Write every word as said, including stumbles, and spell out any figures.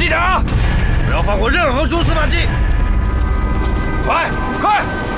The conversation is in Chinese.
细点啊！不要放过任何蛛丝马迹！快快！